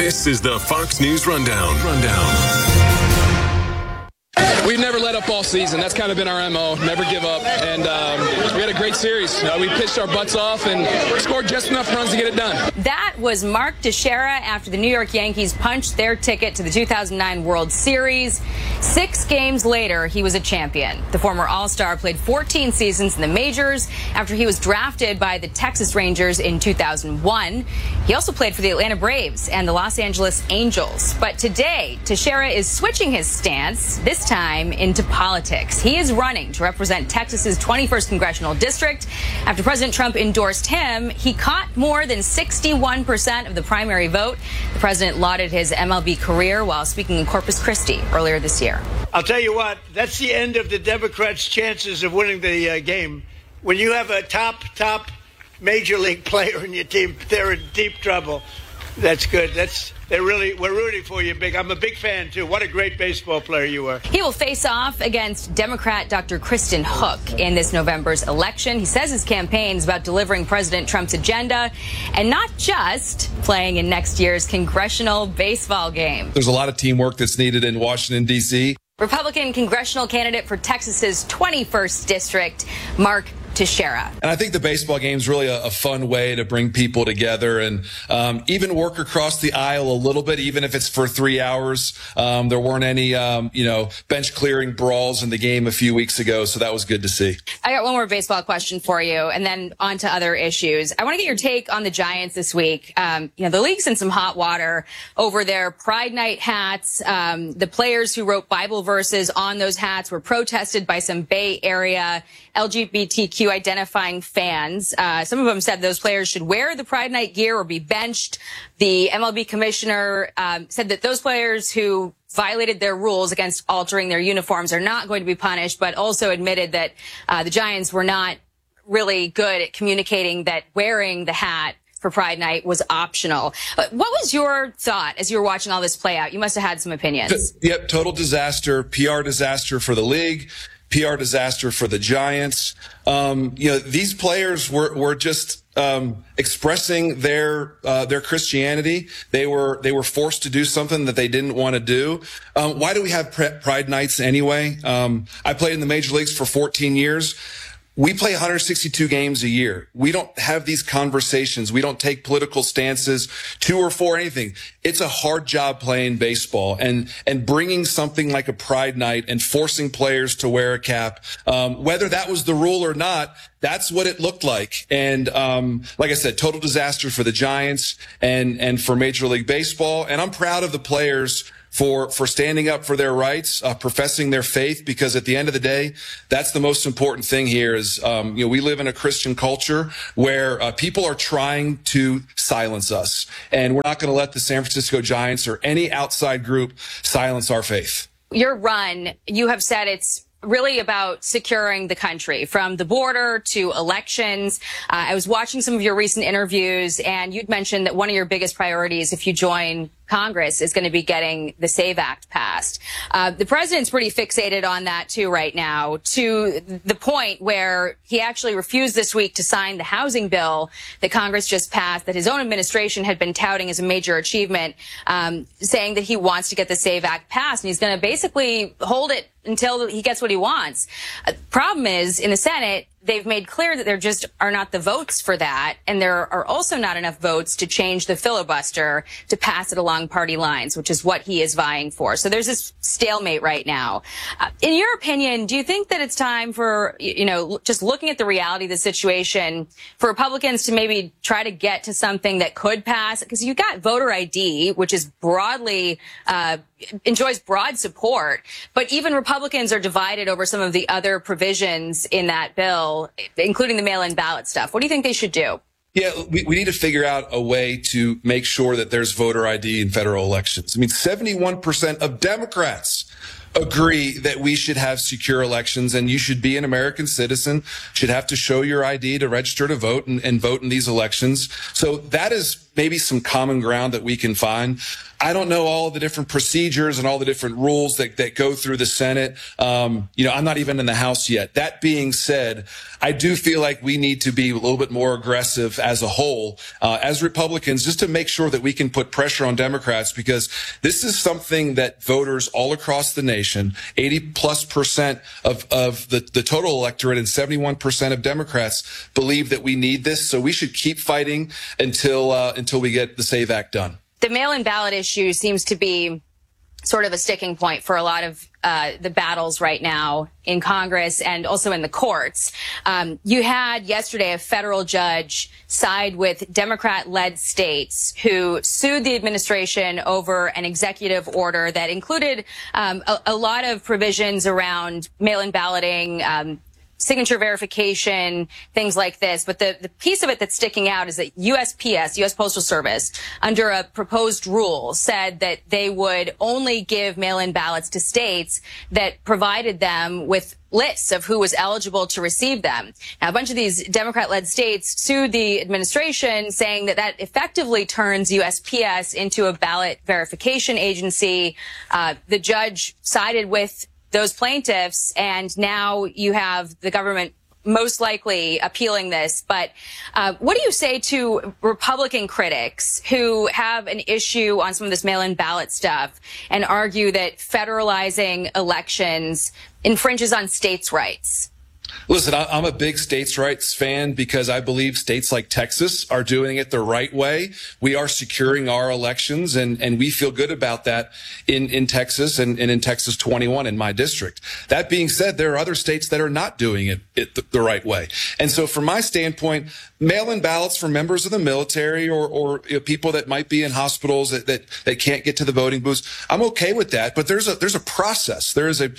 This is the Fox News Rundown. We've never let up all season. That's kind of been our MO, never give up. And we had a great series. We pitched our butts off and scored just enough runs to get it done. That was Mark Teixeira after the New York Yankees punched their ticket to the 2009 World Series. 6 games later, he was a champion. The former All-Star played 14 seasons in the majors after he was drafted by the Texas Rangers in 2001. He also played for the Atlanta Braves and the Los Angeles Angels. But today, Teixeira is switching his stance, this time into politics. He is running to represent Texas's 21st congressional district. After President Trump endorsed him, he caught more than 61% of the primary vote. The president lauded his MLB career while speaking in Corpus Christi earlier this year. I'll tell you what, that's the end of the Democrats' chances of winning the game. When you have a top major league player in your team, they're in deep trouble. That's good. We're rooting for you, Big. I'm a big fan, too. What a great baseball player you were. He will face off against Democrat Dr. Kristen Hook in this November's election. He says his campaign is about delivering President Trump's agenda and not just playing in next year's congressional baseball game. There's a lot of teamwork that's needed in Washington, D.C. Republican congressional candidate for Texas's 21st district, Mark Teixeira. And I think the baseball game is really a fun way to bring people together and even work across the aisle a little bit, even if it's for 3 hours. There weren't any, bench clearing brawls in the game a few weeks ago, so that was good to see. I got one more baseball question for you, and then on to other issues. I want to get your take on the Giants this week. The league's in some hot water over their Pride Night hats. The players who wrote Bible verses on those hats were protested by some Bay Area LGBTQ identifying fans. Some of them said those players should wear the Pride Night gear or be benched. The MLB commissioner said that those players who violated their rules against altering their uniforms are not going to be punished, but also admitted that the Giants were not really good at communicating that wearing the hat for Pride Night was optional. What was your thought as you were watching all this play out? You must have had some opinions. Yep, total disaster, PR disaster for the league. PR disaster for the Giants. These players were just expressing their Christianity. They were forced to do something that they didn't want to do. Why do we have Pride Nights anyway? I played in the major leagues for 14 years. We play 162 games a year. We don't have these conversations. We don't take political stances to or for anything. It's a hard job playing baseball, and bringing something like a Pride Night and forcing players to wear a cap, whether that was the rule or not, that's what it looked like. And like I said, total disaster for the Giants and for Major League Baseball. And I'm proud of the players for standing up for their rights, professing their faith, because at the end of the day, that's the most important thing here is, we live in a Christian culture where people are trying to silence us. And we're not going to let the San Francisco Giants or any outside group silence our faith. Your run, you have said it's really about securing the country from the border to elections. I was watching some of your recent interviews, and you'd mentioned that one of your biggest priorities if you join Congress is going to be getting the SAVE Act passed. The president's pretty fixated on that, too, right now, to the point where he actually refused this week to sign the housing bill that Congress just passed, that his own administration had been touting as a major achievement, saying that he wants to get the SAVE Act passed, and he's going to basically hold it until he gets what he wants. Problem is, in the Senate, they've made clear that there just are not the votes for that, and there are also not enough votes to change the filibuster to pass it along party lines, which is what he is vying for. So there's this stalemate right now. In your opinion, do you think that it's time for, just looking at the reality of the situation, for Republicans to maybe try to get to something that could pass? Because you've got voter ID, which is broadly enjoys broad support, but even Republicans are divided over some of the other provisions in that bill, including the mail-in ballot stuff. What do you think they should do? Yeah, we need to figure out a way to make sure that there's voter ID in federal elections. 71% of Democrats agree that we should have secure elections, and you should be an American citizen, should have to show your ID to register to vote and vote in these elections. So that is maybe some common ground that we can find. I don't know all the different procedures and all the different rules that go through the Senate. I'm not even in the House yet. That being said, I do feel like we need to be a little bit more aggressive as a whole, as Republicans, just to make sure that we can put pressure on Democrats, because this is something that voters all across the nation, 80+% of the total electorate and 71% of Democrats believe that we need this. So we should keep fighting until we get the SAVE Act done. The mail-in ballot issue seems to be sort of a sticking point for a lot of the battles right now in Congress and also in the courts. You had yesterday a federal judge side with Democrat-led states who sued the administration over an executive order that included a lot of provisions around mail-in balloting, signature verification, things like this. But the piece of it that's sticking out is that USPS, U.S. Postal Service, under a proposed rule, said that they would only give mail-in ballots to states that provided them with lists of who was eligible to receive them. Now, a bunch of these Democrat-led states sued the administration, saying that that effectively turns USPS into a ballot verification agency. The judge sided with those plaintiffs, and now you have the government most likely appealing this. But what do you say to Republican critics who have an issue on some of this mail-in ballot stuff and argue that federalizing elections infringes on states' rights? Listen, I'm a big states' rights fan because I believe states like Texas are doing it the right way. We are securing our elections, and we feel good about that in Texas and in Texas 21 in my district. That being said, there are other states that are not doing it the right way. And so from my standpoint, mail-in ballots for members of the military or people that might be in hospitals that can't get to the voting booths, I'm okay with that. But there's a process. There is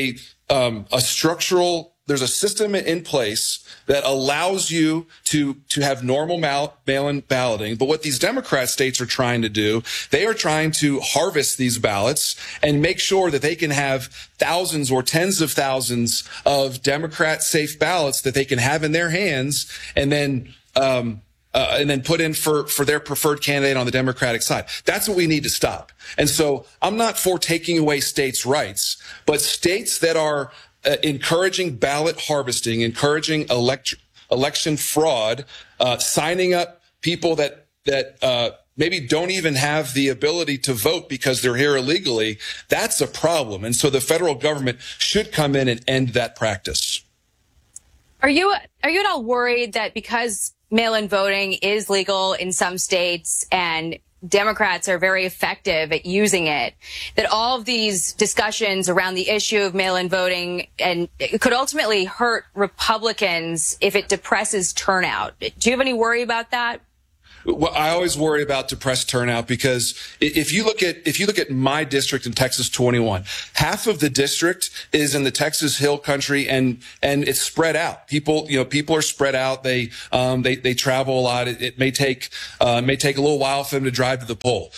there's a system in place that allows you to have normal mail-in balloting. But what these Democrat states are trying to do, they are trying to harvest these ballots and make sure that they can have thousands or tens of thousands of Democrat safe ballots that they can have in their hands and then put in for their preferred candidate on the Democratic side. That's what we need to stop. And so I'm not for taking away states' rights, but states that are encouraging ballot harvesting, encouraging election fraud, signing up people that maybe don't even have the ability to vote because they're here illegally, that's a problem. And so the federal government should come in and end that practice. Are you at all worried that because mail-in voting is legal in some states and Democrats are very effective at using it, that all of these discussions around the issue of mail-in voting and it could ultimately hurt Republicans if it depresses turnout? Do you have any worry about that? Well, I always worry about depressed turnout because if you look at my district in Texas 21, half of the district is in the Texas Hill Country and it's spread out. People are spread out. They travel a lot. It may take a little while for them to drive to the poll.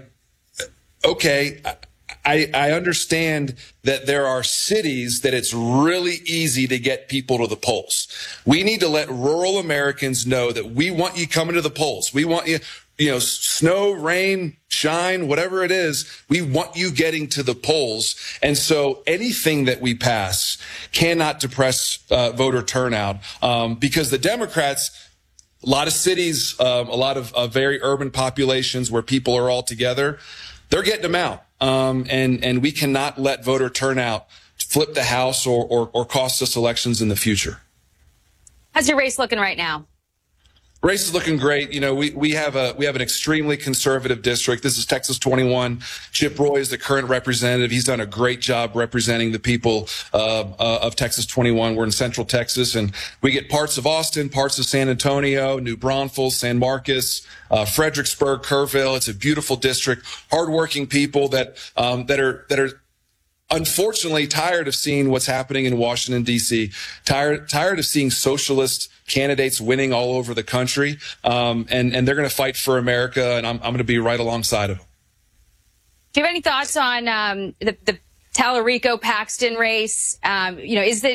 Okay. I understand that there are cities that it's really easy to get people to the polls. We need to let rural Americans know that we want you coming to the polls. We want you, snow, rain, shine, whatever it is, we want you getting to the polls. And so anything that we pass cannot depress voter turnout because the Democrats, a lot of cities, a lot of very urban populations where people are all together, they're getting them out. And we cannot let voter turnout flip the House or cost us elections in the future. How's your race looking right now? Race is looking great. We have an extremely conservative district. This is Texas 21. Chip Roy is the current representative. He's done a great job representing the people of Texas 21. We're in Central Texas, and we get parts of Austin, parts of San Antonio, New Braunfels, San Marcos, Fredericksburg, Kerrville. It's a beautiful district. Hardworking people that are unfortunately tired of seeing what's happening in Washington, D.C., tired of seeing socialist candidates winning all over the country. And they're going to fight for America, and I'm going to be right alongside of them. Do you have any thoughts on the Tallarico-Paxton race?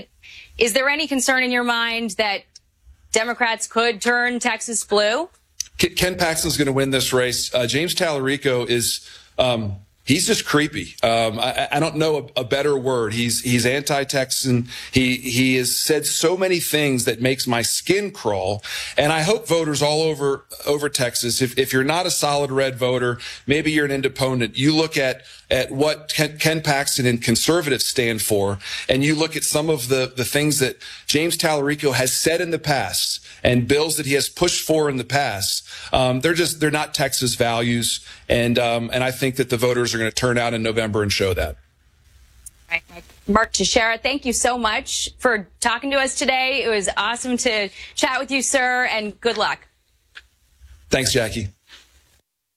Is there any concern in your mind that Democrats could turn Texas blue? Ken Paxton's going to win this race. James Tallarico is he's just creepy. I don't know a better word. He's anti-Texan. He has said so many things that makes my skin crawl. And I hope voters all over Texas, if you're not a solid red voter, maybe you're an independent, you look at what Ken Paxton and conservatives stand for, and you look at some of the things that James Tallarico has said in the past and bills that he has pushed for in the past. They're not Texas values. And I think that the voters are going to turn out in November and show that. Mark Teixeira, thank you so much for talking to us today. It was awesome to chat with you, sir, and good luck. Thanks, Jackie.